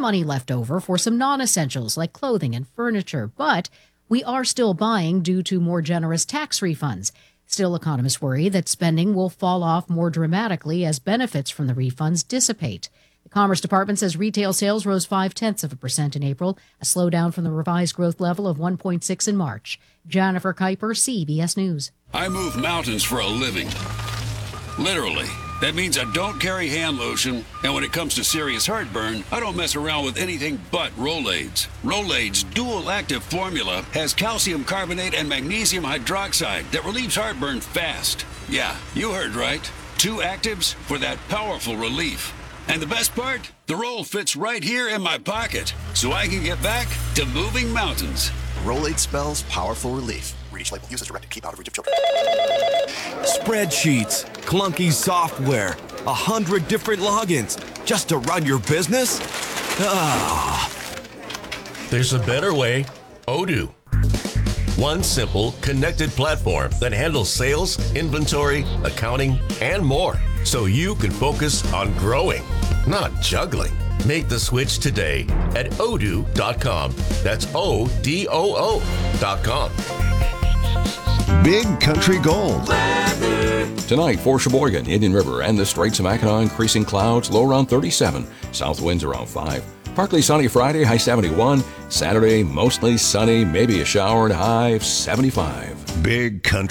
money left over for some non-essentials like clothing and furniture, but we are still buying due to more generous tax refunds. Still, economists worry that spending will fall off more dramatically as benefits from the refunds dissipate. The Commerce Department says retail sales rose 0.5% in April, a slowdown from the revised growth level of 1.6 in March. Jennifer Kuiper, CBS News. I move mountains for a living. Literally. That means I don't carry hand lotion, and when it comes to serious heartburn, I don't mess around with anything but Rolaids. Rolaids' dual-active formula has calcium carbonate and magnesium hydroxide that relieves heartburn fast. Yeah, you heard right. 2 actives for that powerful relief. And the best part? The roll fits right here in my pocket, so I can get back to moving mountains. Rolade spells powerful relief. Read each label. Use as directed. Keep out of reach of children. Spreadsheets, clunky software, 100 different logins just to run your business? Ah. There's a better way. Odoo. One simple, connected platform that handles sales, inventory, accounting, and more. So you can focus on growing, not juggling. Make the switch today at odoo.com. That's ODOO.com. Big Country Gold. Tonight for Sheboygan, Indian River, and the Straits of Mackinac, increasing clouds, low around 37. South winds around 5. Partly sunny Friday, high 71. Saturday, mostly sunny, maybe a shower, and high 75. Big Country